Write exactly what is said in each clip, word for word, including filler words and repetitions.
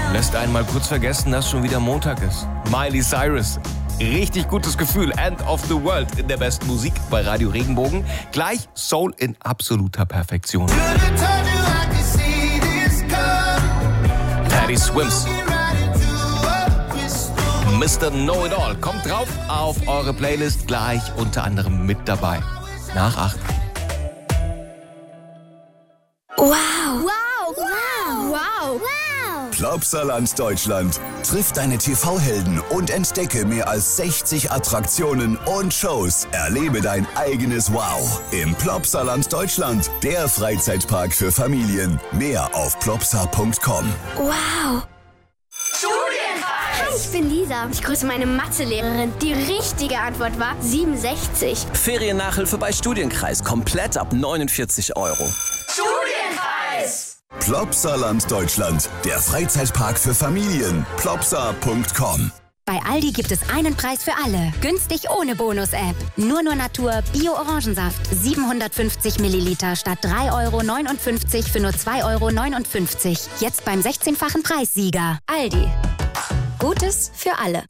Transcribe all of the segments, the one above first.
Lässt einen mal kurz vergessen, dass schon wieder Montag ist. Miley Cyrus. Richtig gutes Gefühl. End of the World in der besten Musik bei Radio Regenbogen. Gleich Soul in absoluter Perfektion. Teddy Swims. Mister Know-It-All kommt drauf auf eure Playlist, gleich unter anderem mit dabei. Nach acht. Wow. Wow. Wow. Wow. Plopsaland Deutschland. Triff deine T V-Helden und entdecke mehr als sechzig Attraktionen und Shows. Erlebe dein eigenes Wow im Plopsaland Deutschland. Der Freizeitpark für Familien. Mehr auf plopsa punkt com. Wow. Hi, ich bin Lisa. Ich grüße meine Mathelehrerin. Die richtige Antwort war siebenundsechzig. Feriennachhilfe bei Studienkreis. Komplett ab neunundvierzig Euro. Studienkreis! Plopsaland Deutschland. Der Freizeitpark für Familien. plopsa punkt com. Bei Aldi gibt es einen Preis für alle. Günstig ohne Bonus-App. Nur nur Natur Bio-Orangensaft. siebenhundertfünfzig Milliliter statt drei Euro neunundfünfzig für nur zwei Euro neunundfünfzig. Jetzt beim sechzehnfachen Preissieger. Aldi. Gutes für alle.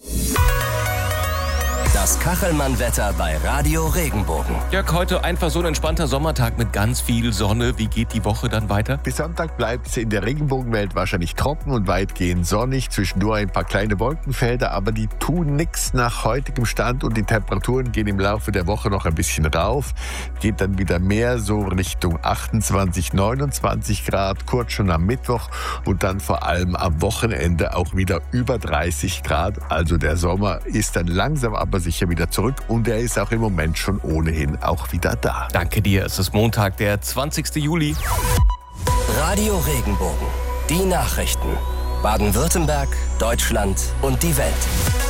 Das Kachelmann-Wetter bei Radio Regenbogen. Jörg, heute einfach so ein entspannter Sommertag mit ganz viel Sonne. Wie geht die Woche dann weiter? Bis Sonntag bleibt es in der Regenbogenwelt wahrscheinlich trocken und weitgehend sonnig. Zwischendurch ein paar kleine Wolkenfelder, aber die tun nichts nach heutigem Stand und die Temperaturen gehen im Laufe der Woche noch ein bisschen rauf. Geht dann wieder mehr so Richtung achtundzwanzig, neunundzwanzig Grad, kurz schon am Mittwoch und dann vor allem am Wochenende auch wieder über dreißig Grad. Also der Sommer ist dann langsam aber sicher wieder zurück und er ist auch im Moment schon ohnehin auch wieder da. Danke dir. Es ist Montag, der zwanzigsten Juli. Radio Regenbogen. Die Nachrichten. Baden-Württemberg, Deutschland und die Welt.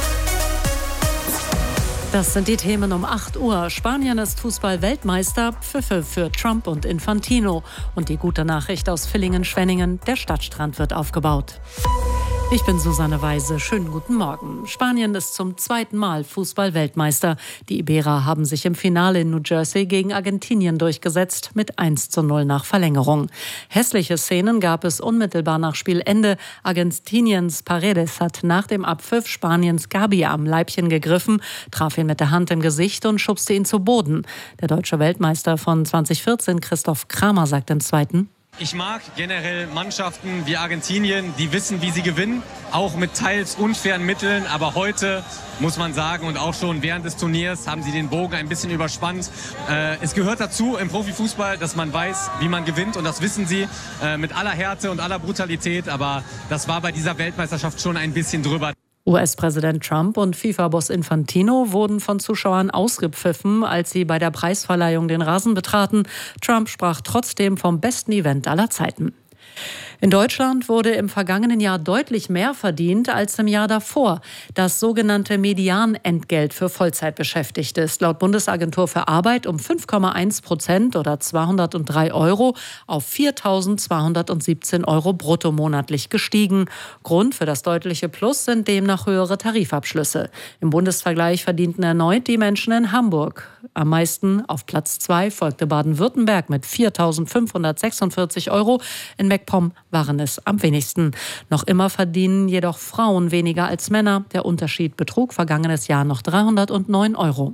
Das sind die Themen um acht Uhr. Spanien ist Fußball-Weltmeister. Pfiffe für Trump und Infantino. Und die gute Nachricht aus Villingen-Schwenningen. Der Stadtstrand wird aufgebaut. Ich bin Susanne Weise. Schönen guten Morgen. Spanien ist zum zweiten Mal Fußball-Weltmeister. Die Iberer haben sich im Finale in New Jersey gegen Argentinien durchgesetzt mit eins zu null nach Verlängerung. Hässliche Szenen gab es unmittelbar nach Spielende. Argentiniens Paredes hat nach dem Abpfiff Spaniens Gabi am Leibchen gegriffen, traf ihn mit der Hand im Gesicht und schubste ihn zu Boden. Der deutsche Weltmeister von zwanzig vierzehn, Christoph Kramer, sagt im Zweiten: Ich mag generell Mannschaften wie Argentinien, die wissen, wie sie gewinnen, auch mit teils unfairen Mitteln. Aber heute muss man sagen, und auch schon während des Turniers haben sie den Bogen ein bisschen überspannt. Äh, es gehört dazu im Profifußball, dass man weiß, wie man gewinnt. Und das wissen sie äh, mit aller Härte und aller Brutalität. Aber das war bei dieser Weltmeisterschaft schon ein bisschen drüber. U S-Präsident Trump und FIFA-Boss Infantino wurden von Zuschauern ausgepfiffen, als sie bei der Preisverleihung den Rasen betraten. Trump sprach trotzdem vom besten Event aller Zeiten. In Deutschland wurde im vergangenen Jahr deutlich mehr verdient als im Jahr davor. Das sogenannte Medianentgelt für Vollzeitbeschäftigte ist laut Bundesagentur für Arbeit um fünf Komma eins Prozent oder zweihundertdrei Euro auf viertausendzweihundertsiebzehn Euro brutto monatlich gestiegen. Grund für das deutliche Plus sind demnach höhere Tarifabschlüsse. Im Bundesvergleich verdienten erneut die Menschen in Hamburg. Am meisten auf Platz zwei folgte Baden-Württemberg mit viertausendfünfhundertsechsundvierzig Euro. In MacPom waren es am wenigsten. Noch immer verdienen jedoch Frauen weniger als Männer. Der Unterschied betrug vergangenes Jahr noch dreihundertneun Euro.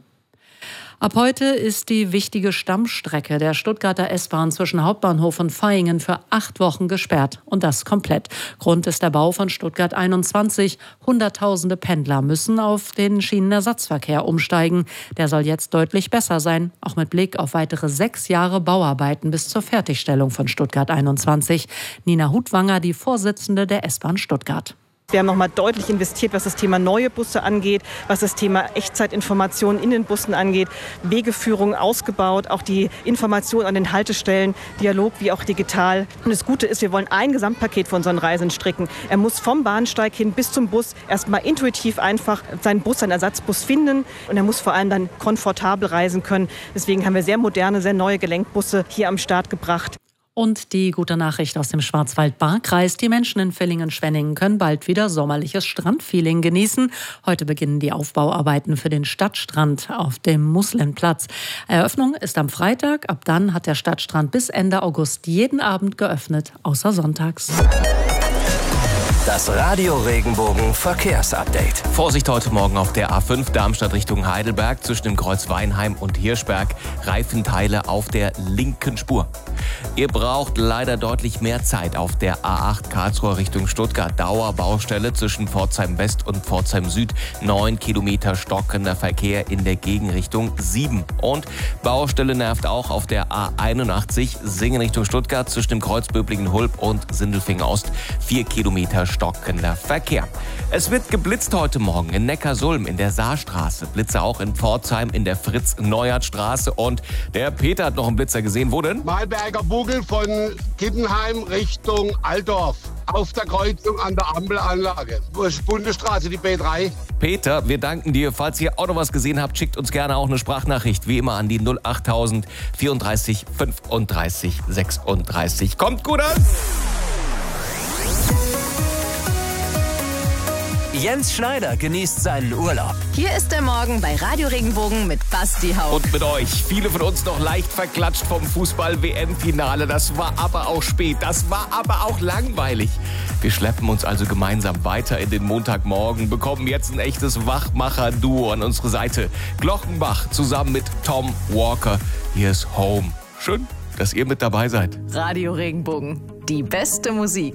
Ab heute ist die wichtige Stammstrecke der Stuttgarter S-Bahn zwischen Hauptbahnhof und Vaihingen für acht Wochen gesperrt. Und das komplett. Grund ist der Bau von Stuttgart einundzwanzig. Hunderttausende Pendler müssen auf den Schienenersatzverkehr umsteigen. Der soll jetzt deutlich besser sein, auch mit Blick auf weitere sechs Jahre Bauarbeiten bis zur Fertigstellung von Stuttgart einundzwanzig. Nina Hutwanger, die Vorsitzende der S-Bahn Stuttgart. Wir haben nochmal deutlich investiert, was das Thema neue Busse angeht, was das Thema Echtzeitinformationen in den Bussen angeht, Wegeführung ausgebaut, auch die Information an den Haltestellen, Dialog wie auch digital. Und das Gute ist, wir wollen ein Gesamtpaket von unseren Reisenden stricken. Er muss vom Bahnsteig hin bis zum Bus erstmal intuitiv einfach seinen Bus, seinen Ersatzbus finden und er muss vor allem dann komfortabel reisen können. Deswegen haben wir sehr moderne, sehr neue Gelenkbusse hier am Start gebracht. Und die gute Nachricht aus dem Schwarzwald-Baar-Kreis. Die Menschen in Villingen-Schwenningen können bald wieder sommerliches Strandfeeling genießen. Heute beginnen die Aufbauarbeiten für den Stadtstrand auf dem Muslinplatz. Eröffnung ist am Freitag. Ab dann hat der Stadtstrand bis Ende August jeden Abend geöffnet, außer sonntags. Das Das Radio Regenbogen Verkehrsupdate. Vorsicht heute Morgen auf der A fünf Darmstadt Richtung Heidelberg zwischen dem Kreuz Weinheim und Hirschberg. Reifenteile auf der linken Spur. Ihr braucht leider deutlich mehr Zeit auf der A acht Karlsruhe Richtung Stuttgart. Dauerbaustelle zwischen Pforzheim West und Pforzheim Süd. Neun Kilometer stockender Verkehr in der Gegenrichtung. Sieben. Und Baustelle nervt auch auf der A einundachtzig Singen Richtung Stuttgart zwischen dem Kreuz Böblingen-Hulb und Sindelfingen Ost. Vier Kilometer stockender Verkehr. Es wird geblitzt heute Morgen in Neckarsulm in der Saarstraße. Blitze auch in Pforzheim in der Fritz-Neuert-Straße. Und der Peter hat noch einen Blitzer gesehen. Wo denn? Malberger Buckel von Kippenheim Richtung Altdorf. Auf der Kreuzung an der Ampelanlage. Bundesstraße, die B drei. Peter, wir danken dir. Falls ihr auch noch was gesehen habt, schickt uns gerne auch eine Sprachnachricht. Wie immer an die null achttausend vierunddreißig fünfunddreißig sechsunddreißig. Kommt gut an! Jens Schneider genießt seinen Urlaub. Hier ist der Morgen bei Radio Regenbogen mit Basti Haupt. Und mit euch. Viele von uns noch leicht verklatscht vom Fußball-W M-Finale. Das war aber auch spät. Das war aber auch langweilig. Wir schleppen uns also gemeinsam weiter in den Montagmorgen, bekommen jetzt ein echtes Wachmacher-Duo an unsere Seite. Glockenbach zusammen mit Tom Walker. Hier ist Home. Schön, dass ihr mit dabei seid. Radio Regenbogen, die beste Musik.